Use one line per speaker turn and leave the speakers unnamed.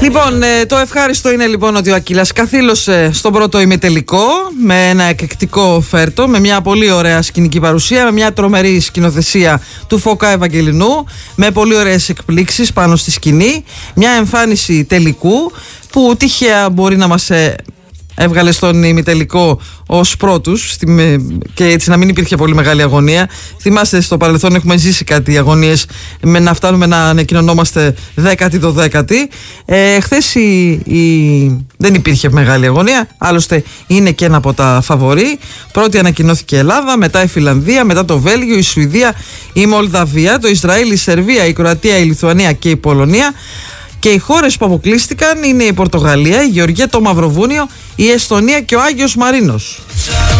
Λοιπόν, το ευχάριστο είναι λοιπόν ότι ο Ακύλας καθήλωσε στον πρώτο ημιτελικό με ένα εκρηκτικό οφέρτο, με μια πολύ ωραία σκηνική παρουσία, με μια τρομερή σκηνοθεσία του Φωκά Ευαγγελινού, με πολύ ωραίες εκπλήξεις πάνω στη σκηνή, μια εμφάνιση τελικού που τυχαία μπορεί να μας έβγαλε στον ημιτελικό ως πρώτους και έτσι να μην υπήρχε πολύ μεγάλη αγωνία. Θυμάστε, στο παρελθόν έχουμε ζήσει κάτι αγωνίες με να φτάνουμε να ανακοινωνόμαστε 10η το 10η. Χθες δεν υπήρχε μεγάλη αγωνία, άλλωστε είναι και ένα από τα φαβορί. Πρώτη ανακοινώθηκε η Ελλάδα, μετά η Φιλανδία, μετά το Βέλγιο, η Σουηδία, η Μολδαβία, το Ισραήλ, η Σερβία, η Κροατία, η Λιθουανία και η Πολωνία. Και οι χώρες που αποκλείστηκαν είναι η Πορτογαλία, η Γεωργία, το Μαυροβούνιο, η Εστονία και ο Άγιος Μαρίνος.